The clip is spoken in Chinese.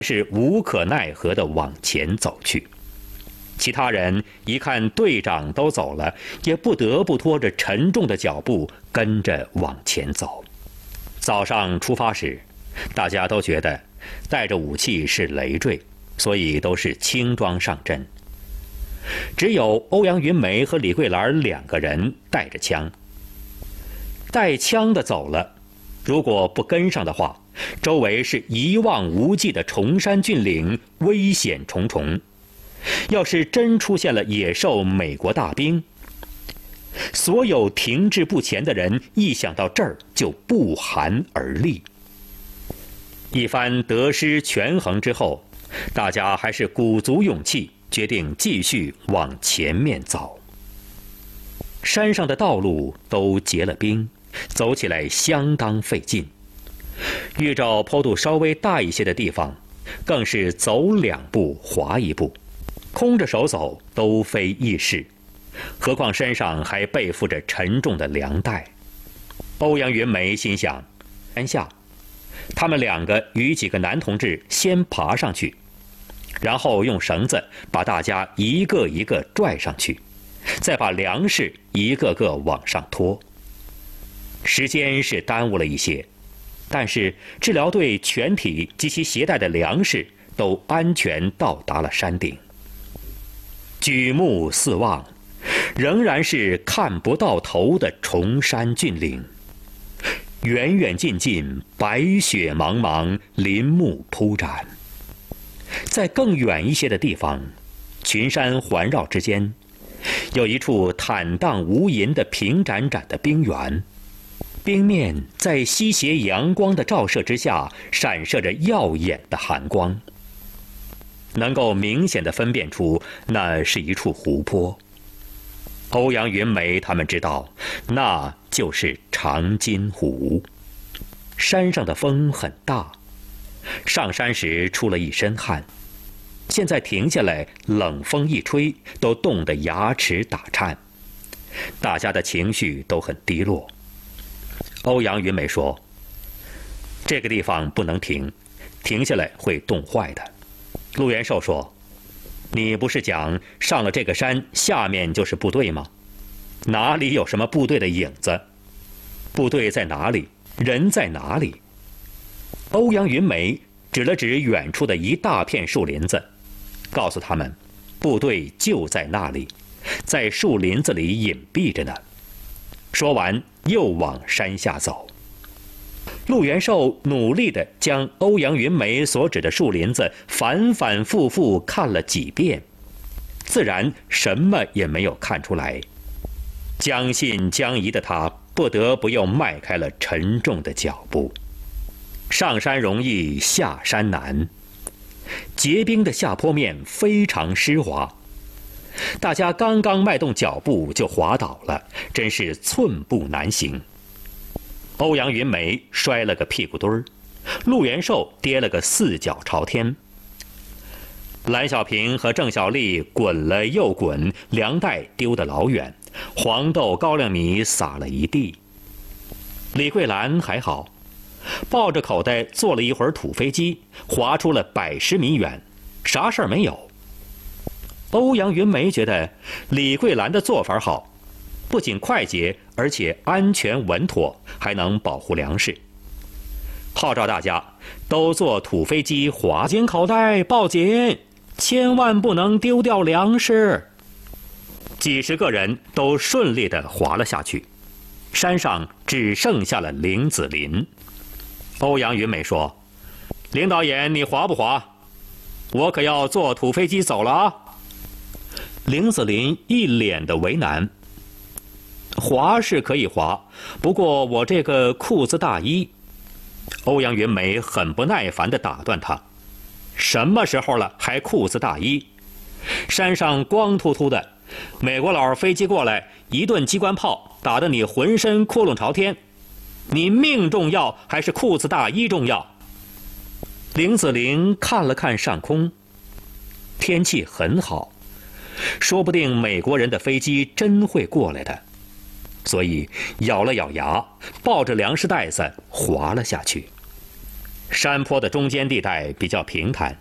是无可奈何地往前走去。其他人一看队长都走了，也不得不拖着沉重的脚步跟着往前走。早上出发时，大家都觉得带着武器是累赘，所以都是轻装上阵。只有欧阳云梅和李桂兰2个人带着枪。带枪的走了，如果不跟上的话，周围是一望无际的崇山峻岭，危险重重。要是真出现了野兽美国大兵，所有停滞不前的人一想到这儿就不寒而栗。一番得失权衡之后，大家还是鼓足勇气，决定继续往前面走。山上的道路都结了冰，走起来相当费劲。遇着坡度稍微大一些的地方，更是走2步滑1步，空着手走都非易事，何况身上还背负着沉重的粮袋。欧阳云梅心想，山下他们2个与几个男同志先爬上去，然后用绳子把大家一个一个拽上去，再把粮食一个个往上拖。时间是耽误了一些，但是治疗队全体及其携带的粮食都安全到达了山顶。举目四望，仍然是看不到头的崇山峻岭，远远近近，白雪茫茫，林木铺展。在更远一些的地方，群山环绕之间，有一处坦荡无垠的平展展的冰原，冰面在西斜阳光的照射之下，闪射着耀眼的寒光，能够明显地分辨出那是一处湖泊。欧阳云梅他们知道，那就是长津湖。山上的风很大，上山时出了一身汗，现在停下来，冷风一吹，都冻得牙齿打颤。大家的情绪都很低落。欧阳云梅说，这个地方不能停，停下来会冻坏的。陆元寿说，你不是讲上了这个山，下面就是部队吗？哪里有什么部队的影子？部队在哪里？人在哪里？欧阳云梅指了指远处的一大片树林子，告诉他们，部队就在那里，在树林子里隐蔽着呢。说完，又往山下走。陆元寿努力地将欧阳云梅所指的树林子反反复复看了几遍，自然什么也没有看出来。将信将疑的他不得不又迈开了沉重的脚步。上山容易下山难，结冰的下坡面非常湿滑，大家刚刚迈动脚步就滑倒了，真是寸步难行。欧阳云梅摔了个屁股墩儿，陆元寿跌了个4脚朝天。蓝小平和郑小丽滚了又滚，粮袋丢得老远，黄豆高粱米撒了一地。李桂兰还好，抱着口袋坐了一会儿土飞机，滑出了110米远，啥事儿没有。欧阳云梅觉得李桂兰的做法好，不仅快捷，而且安全稳妥，还能保护粮食。号召大家都坐土飞机滑紧口袋，抱紧，千万不能丢掉粮食。几十个人都顺利地滑了下去，山上只剩下了凌子霖。欧阳云梅说，领导演，你滑不滑？我可要坐土飞机走了啊。凌子霖一脸的为难，滑是可以滑，不过我这个裤子大衣。欧阳云梅很不耐烦地打断他，什么时候了还裤子大衣？山上光秃秃的，美国佬飞机过来，一顿机关炮打得你浑身窟窿朝天，你命重要还是裤子大衣重要？凌子霖看了看上空，天气很好，说不定美国人的飞机真会过来的，所以咬了咬牙，抱着粮食袋子滑了下去。 山坡的中间地带比较平坦，